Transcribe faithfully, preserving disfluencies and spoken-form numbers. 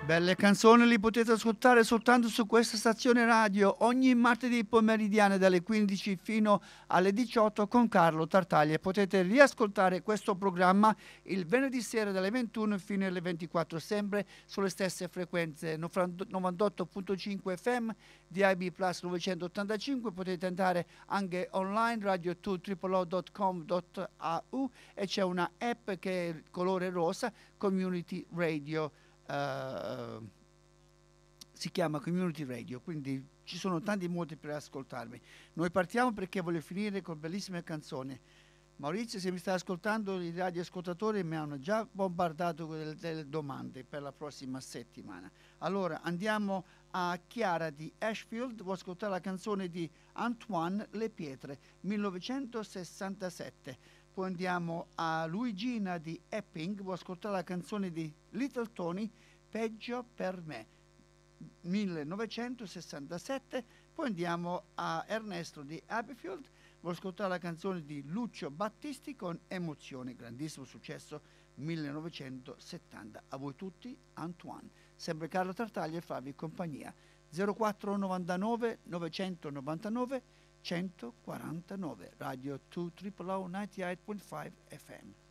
Belle canzoni li potete ascoltare soltanto su questa stazione radio ogni martedì pomeridiano dalle quindici fino alle diciotto con Carlo Tartaglia. Potete riascoltare questo programma il venerdì sera dalle ventuno fino alle ventiquattro, sempre sulle stesse frequenze novantotto virgola cinque F M, D A B Plus novecentottantacinque. Potete andare anche online radio due punto com punto a u e c'è una app che è colore rosa, Community Radio. Uh, si chiama Community Radio, quindi ci sono tanti modi per ascoltarmi. Noi partiamo perché voglio finire con bellissime canzoni. Maurizio, se mi stai ascoltando, i radioascoltatori mi hanno già bombardato con delle, delle domande per la prossima settimana. Allora andiamo a Chiara di Ashfield, vuoi ascoltare la canzone di Antoine Le Pietre, millenovecentosessantasette. Poi andiamo a Luigina di Epping, vuoi ascoltare la canzone di Little Tony, Peggio per me, millenovecentosessantasette. Poi andiamo a Ernesto di Abbeyfield, vuoi ascoltare la canzone di Lucio Battisti con Emozione, grandissimo successo, millenovecentosettanta. A voi tutti, Antoine. Sempre Carlo Tartaglia e farvi compagnia. zero quattro novantanove novecentonovantanove centoquarantanove, Radio due O O O novantaotto virgola cinque F M.